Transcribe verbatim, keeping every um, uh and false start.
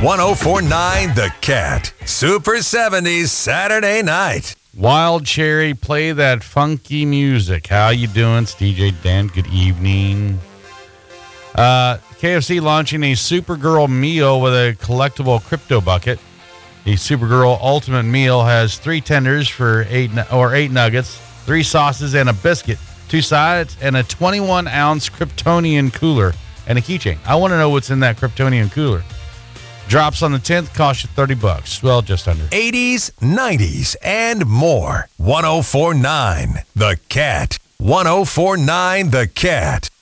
oh four point nine The Cat. Super seventies Saturday night. Wild Cherry, play that funky music. How you doing? It's D J Dan. Good evening. Uh, K F C launching a Supergirl meal with a collectible crypto bucket. The Supergirl Ultimate Meal has three tenders for eight or eight nuggets, three sauces, and a biscuit, two sides, and a twenty-one ounce Kryptonian cooler and a keychain. I want to know what's in that Kryptonian cooler. Drops on the tenth, cost you thirty bucks. Well, just under. eighties, nineties, and more. one oh four point nine The Cat. one oh four point nine The Cat.